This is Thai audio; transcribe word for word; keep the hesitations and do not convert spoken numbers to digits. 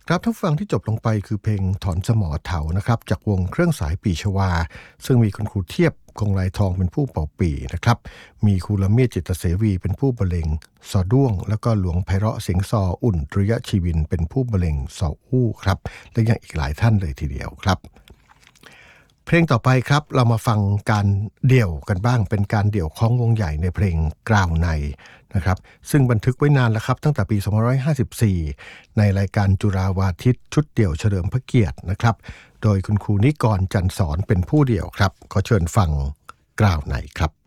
ครับท่านฟังที่จบลงไปคือเพลงถอนสมอเถานะครับจากวงเครื่องสายปีชวาซึ่งมีคุณครูเทียบคงลายทองเป็นผู้เป่าปีนะครับมีครูละเมียดจิตเสวีเป็นผู้บรรเลงซอด้วงแล้วก็หลวงไพเราะเสียงซออุ่นตริยชีวินเป็นผู้บรรเลงซออู้ครับและยังอีกหลายท่านเลยทีเดียวครับเพลงต่อไปครับเรามาฟังการเดี่ยวกันบ้างเป็นการเดี่ยวของวงใหญ่ในเพลงกล่าวในนะครับซึ่งบันทึกไว้นานแล้วครับตั้งแต่ปีสองพันห้าร้อยห้าสิบสี่ในรายการจุฬาวาทิตชุดเดี่ยวเฉลิมพระเกียรตินะครับโดยคุณครูนิกรจันทร์สอนเป็นผู้เดี่ยวครับขอเชิญฟังกล่าวในครับ